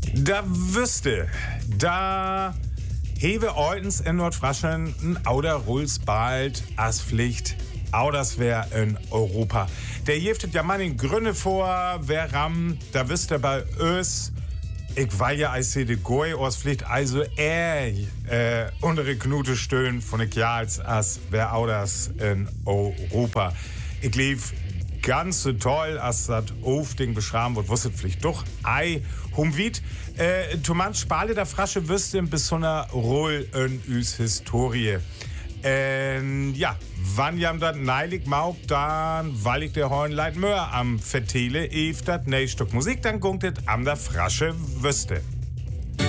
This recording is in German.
Da wüsste, da hewe eutens in Nordfraschen ein Auder Ruls bald als Pflicht. Auch das wär in Europa. Der jeftet ja mal in Gründe vor, wer ram, da wüsste bei ös. Ich weil ja als de Goy aus Pflicht also untere Knute stöhn von de Jahrs as wer auch das in Europa. Ich lief ganz so toll, als das Aufding beschreiben wird, wusstet Pflicht doch. Humwit, Thomas Spale der Frasche wüsste bis so einer Roll in üs Historie. Ja, wann jam dat neilig mauk, dann weil ich der Horn leid Möhr am Vertele, dat nächste Stück Musik, dann gungt am der Frasche wüsste.